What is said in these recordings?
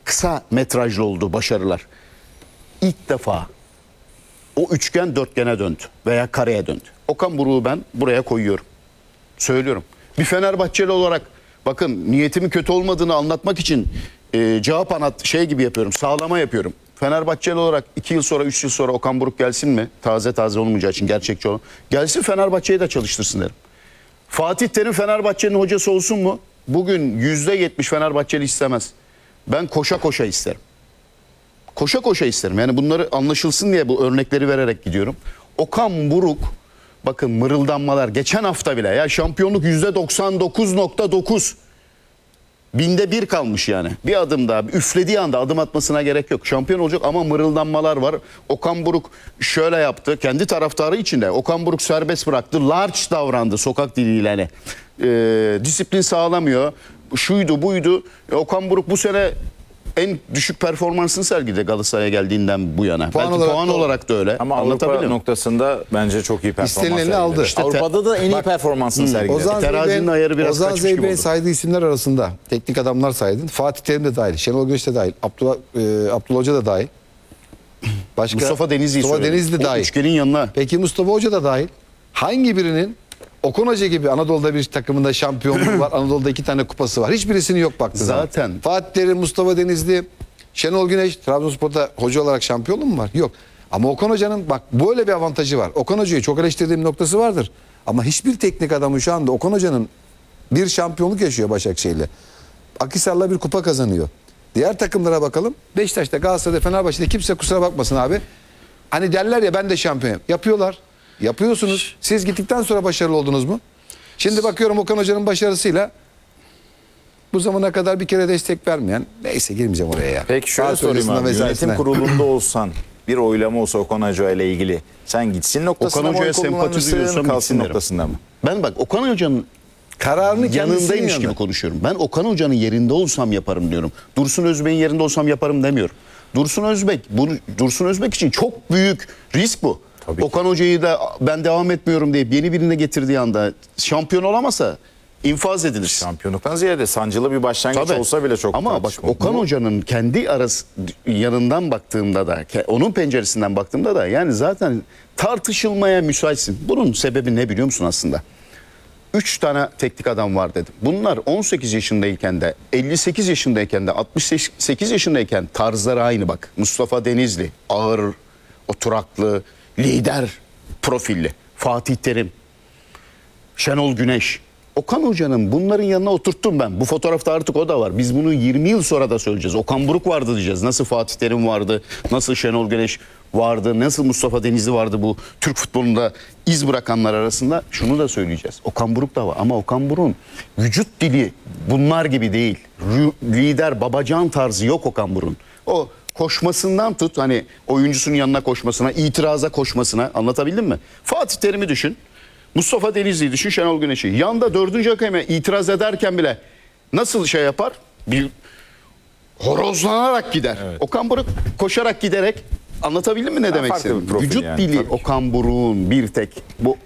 kısa metrajlı oldu başarılar. İlk defa o üçgen dörtgene döndü veya kareye döndü. Okan Buruk'u ben buraya koyuyorum. Söylüyorum. Bir Fenerbahçeli olarak bakın niyetimin kötü olmadığını anlatmak için cevap gibi yapıyorum. Sağlama yapıyorum. Fenerbahçeli olarak 2 yıl sonra 3 yıl sonra Okan Buruk gelsin mi? Taze taze olmayacağı için gerçekçi olan. Gelsin Fenerbahçe'yi de çalıştırsın derim. Fatih Terim Fenerbahçe'nin hocası olsun mu? Bugün %70 Fenerbahçeli istemez. Ben koşa koşa isterim. Koşa koşa isterim. Yani bunları anlaşılsın diye bu örnekleri vererek gidiyorum. Okan Buruk bakın mırıldanmalar geçen hafta bile ya şampiyonluk %99.9 binde bir kalmış yani. Bir adım daha üflediği anda adım atmasına gerek yok. Şampiyon olacak ama mırıldanmalar var. Okan Buruk şöyle yaptı. Kendi taraftarı içinde. Okan Buruk serbest bıraktı. Large davrandı sokak diliyle hani. Disiplin sağlamıyor. Şuydu buydu. Okan Buruk bu sene en düşük performansını sergiledi Galatasaray'a geldiğinden bu yana. Puan Belki olarak puan olarak da öyle. Ama Avrupa noktasında bence çok iyi performans İstenileni sergiledi. aldı. İşte Avrupa'da da en iyi performansını sergiledi. Terazinin ayarı biraz Ozan kaçmış gibi Zeybek'in oldu. saydığı isimler arasında teknik adamlar saydın. Fatih Terim de dahil, Şenol Güneş de dahil, Abdullah Hoca da dahil. Başka Mustafa Denizli de dahil. Üçgenin yanına. Peki Mustafa Hoca da dahil. Hangi birinin Okan Hoca gibi Anadolu'da bir takımında şampiyonluğu var, Anadolu'da 2 tane kupası var. Hiçbirisinin yok baktı Zaten. Fatih Terim, Mustafa Denizli, Şenol Güneş, Trabzonspor'da hoca olarak şampiyonluğu mu var? Yok. Ama Okan Hoca'nın bak böyle bir avantajı var. Okan Hoca'yı çok eleştirdiğim noktası vardır. Ama hiçbir teknik adamı şu anda Okan Hoca'nın bir şampiyonluk yaşıyor Başakşehir'le. Akhisar'la bir kupa kazanıyor. Diğer takımlara bakalım. Beşiktaş'ta, Galatasaray'da, Fenerbahçe'de kimse kusura bakmasın abi. Hani derler ya ben de şampiyonum. Yapıyorlar. Yapıyorsunuz. Siz gittikten sonra başarılı oldunuz mu? Şimdi bakıyorum Okan Hoca'nın başarısıyla bu zamana kadar bir kere destek vermeyen, neyse girmeyeceğim oraya ya. Peki şöyle Saat sorayım öncesinde abi. Yönetim vesairesine. kurulunda olsan bir oylama olsa Okan Hoca ile ilgili sen gitsin noktasında Okan mı Hoca'ya oy sempati duyuyorsam kullanırsın, kalsın gitsin derim. noktasında mı? Ben bak Okan Hoca'nın Kararını yanındaymış gibi konuşuyorum. Ben Okan Hoca'nın yerinde olsam yaparım diyorum. Dursun Özbek'in yerinde olsam yaparım demiyorum. Dursun Özbek için çok büyük risk bu. Tabii Okan Hoca'yı da ben devam etmiyorum deyip yeni birine getirdiği anda şampiyon olamasa infaz edilir. Şampiyonluktan ziyade sancılı bir başlangıç Tabii. olsa bile çok Ama bak tartışmalı. Okan Hoca'nın kendi yanından baktığımda da onun penceresinden baktığımda da yani zaten tartışılmaya müsaitsin. Bunun sebebi ne biliyor musun aslında? 3 tane teknik adam var dedim. Bunlar 18 yaşındayken de 58 yaşındayken de 68 yaşındayken tarzları aynı bak. Mustafa Denizli ağır, oturaklı, lider profilli. Fatih Terim, Şenol Güneş. Okan Hoca'nın bunların yanına oturttum ben. Bu fotoğrafta artık o da var. Biz bunu 20 yıl sonra da söyleyeceğiz. Okan Buruk vardı diyeceğiz. Nasıl Fatih Terim vardı, nasıl Şenol Güneş vardı, nasıl Mustafa Denizli vardı bu Türk futbolunda iz bırakanlar arasında. Şunu da söyleyeceğiz. Okan Buruk da var ama Okan Buruk'un vücut dili bunlar gibi değil. Lider, babacan tarzı yok Okan Buruk'un. O koşmasından tut hani oyuncusunun yanına koşmasına, itiraza koşmasına anlatabildim mi? Fatih Terim'i düşün. Mustafa Denizli'yi düşün, Şenol Güneş'i. Yanda 4. hakeme itiraz ederken bile nasıl şey yapar? Bir horozlanarak gider. Evet. Okan Buruk koşarak giderek anlatabildim mi ne demek istedim? Vücut yani, dili Okan Buruk'un bir tek bu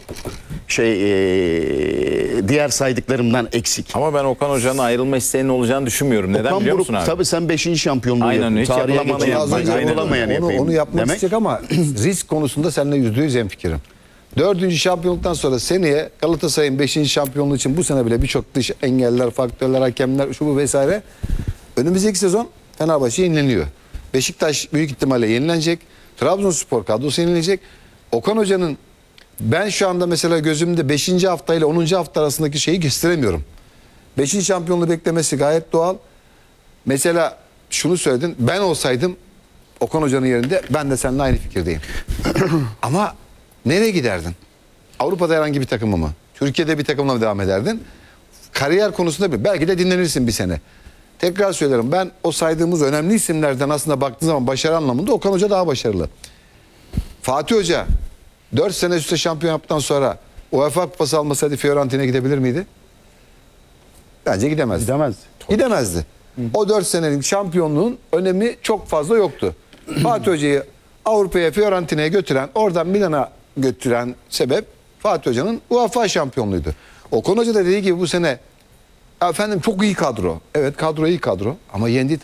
diğer saydıklarımdan eksik. Ama ben Okan Hoca'nın ayrılma isteğinin olacağını düşünmüyorum. Neden Okan biliyor Buruk, musun abi? tabii sen 5. şampiyonluğu aynen, hiç yapılamayanı yapayım. Onu yapmak demek. isteyecek ama risk konusunda seninle %100 hemfikirim. 4. şampiyonluktan sonra seneye Galatasaray'ın 5. şampiyonluğu için bu sene bile birçok dış engeller, faktörler, hakemler, şu bu vesaire. Önümüzdeki sezon Fenerbahçe yenileniyor. Beşiktaş büyük ihtimalle yenilenecek. Trabzonspor kadrosu yenilecek. Okan Hoca'nın ben şu anda mesela gözümde 5. hafta ile 10. hafta arasındaki şeyi gösteremiyorum. 5. şampiyonluğu beklemesi gayet doğal. Mesela şunu söyledin. Ben olsaydım Okan Hoca'nın yerinde ben de seninle aynı fikirdeyim. Ama nereye giderdin? Avrupa'da herhangi bir takımı mı? Türkiye'de bir takımla mı devam ederdin? Kariyer konusunda belki de dinlenirsin bir sene. Tekrar söylerim ben o saydığımız önemli isimlerden aslında baktığın zaman başarı anlamında Okan Hoca daha başarılı. Fatih Hoca 4 sene üstte şampiyon yaptıktan sonra UEFA Kupası almasaydı Fiorentina'ya gidebilir miydi? Bence gidemezdi. Gidemezdi. O 4 senelik şampiyonluğun önemi çok fazla yoktu. Fatih Hoca'yı Avrupa'ya, Fiorentina'ya götüren, oradan Milan'a götüren sebep Fatih Hoca'nın UEFA şampiyonluğuydu. Okan Hoca da dediği gibi bu sene efendim çok iyi kadro. Evet kadro iyi kadro ama yendiği